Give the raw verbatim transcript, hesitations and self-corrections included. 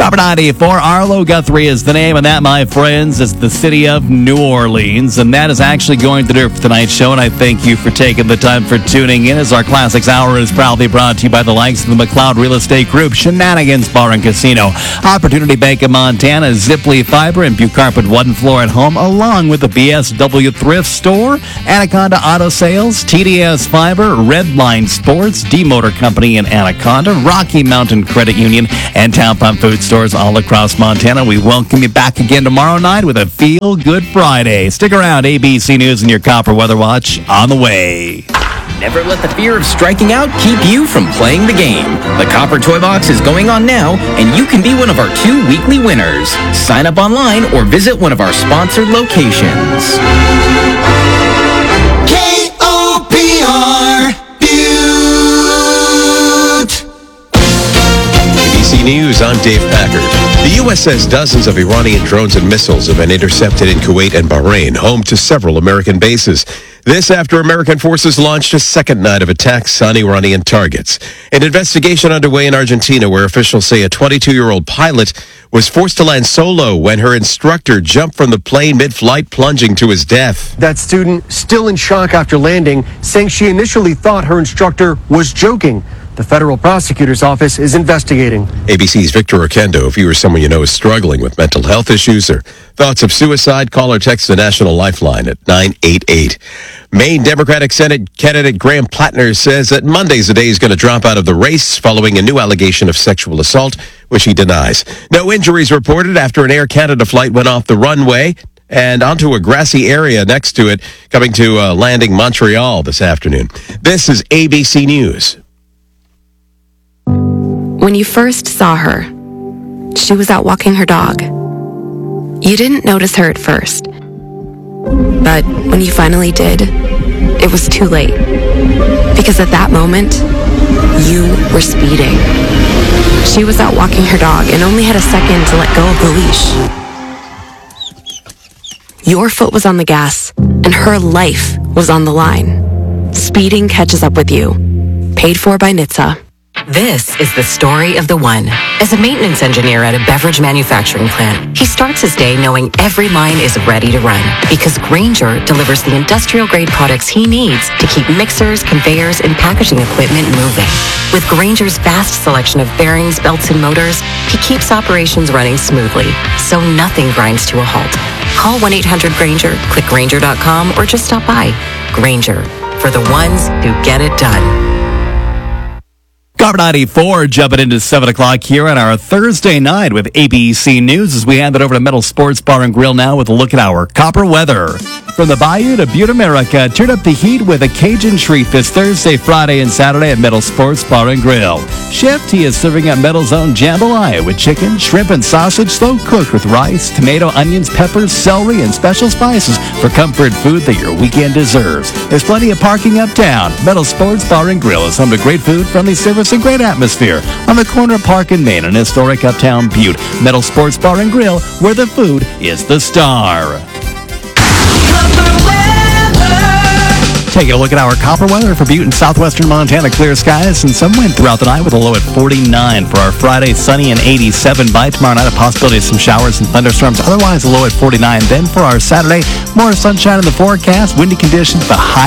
Copper ninety-four, Arlo Guthrie is the name, and that, my friends, is the city of New Orleans. And that is actually going to do it for tonight's show, and I thank you for taking the time for tuning in, as our Classics Hour is proudly brought to you by the likes of the McLeod Real Estate Group, Shenanigans Bar and Casino, Opportunity Bank of Montana, Ziply Fiber, and Butte Carpet One Floor at Home, along with the B S W Thrift Store, Anaconda Auto Sales, T D S Fiber, Redline Sports, D-Motor Company in Anaconda, Rocky Mountain Credit Union, and Town Pump Food Stores all across Montana. We welcome you back again tomorrow night with a Feel Good Friday. Stick around, A B C News and your Copper Weather Watch on the way. Never let the fear of striking out keep you from playing the game. The Copper Toy Box is going on now, and you can be one of our two weekly winners. Sign up online or visit one of our sponsored locations. K O P R Butte. A B C News, I'm Dave Packard. The U S says dozens of Iranian drones and missiles have been intercepted in Kuwait and Bahrain, home to several American bases. This after American forces launched a second night of attacks on Iranian targets. An investigation underway in Argentina, where officials say a twenty-two-year-old pilot was forced to land solo when her instructor jumped from the plane mid-flight, plunging to his death. That student still in shock after landing, saying she initially thought her instructor was joking. The federal prosecutor's office is investigating. A B C's Victor Oquendo, if you or someone you know is struggling with mental health issues or thoughts of suicide, call or text the National Lifeline at nine eight eight. Maine Democratic Senate candidate Graham Plattner says that Monday's the day he's going to drop out of the race following a new allegation of sexual assault, which he denies. No injuries reported after an Air Canada flight went off the runway and onto a grassy area next to it, coming to uh, landing Montreal this afternoon. This is A B C News. When you first saw her, she was out walking her dog. You didn't notice her at first. But when you finally did, it was too late. Because at that moment, you were speeding. She was out walking her dog and only had a second to let go of the leash. Your foot was on the gas, and her life was on the line. Speeding catches up with you. Paid for by N H T S A. This is the story of the one. As a maintenance engineer at a beverage manufacturing plant, he starts his day knowing every line is ready to run because Grainger delivers the industrial-grade products he needs to keep mixers, conveyors, and packaging equipment moving. With Grainger's vast selection of bearings, belts, and motors, he keeps operations running smoothly, so nothing grinds to a halt. Call one eight hundred Grainger, click Grainger dot com, or just stop by. Grainger, for the ones who get it done. Copper ninety-four jumping into seven o'clock here on our Thursday night with A B C News as we hand it over to Metal Sports Bar and Grill now with a look at our Copper weather. From the Bayou to Butte, America, turn up the heat with a Cajun treat this Thursday, Friday, and Saturday at Metal Sports Bar and Grill. Chef T is serving up Metal's own jambalaya with chicken, shrimp, and sausage slow cooked with rice, tomato, onions, peppers, celery, and special spices for comfort food that your weekend deserves. There's plenty of parking uptown. Metal Sports Bar and Grill is home to great food, friendly service, and great atmosphere on the corner of Park and Main in historic uptown Butte. Metal Sports Bar and Grill, where the food is the star. Taking a look at our copper weather for Butte and southwestern Montana. Clear skies and some wind throughout the night with a low at forty-nine. For our Friday, sunny and eighty-seven. By tomorrow night, a possibility of some showers and thunderstorms. Otherwise, a low at forty-nine. Then for our Saturday, more sunshine in the forecast, windy conditions, but high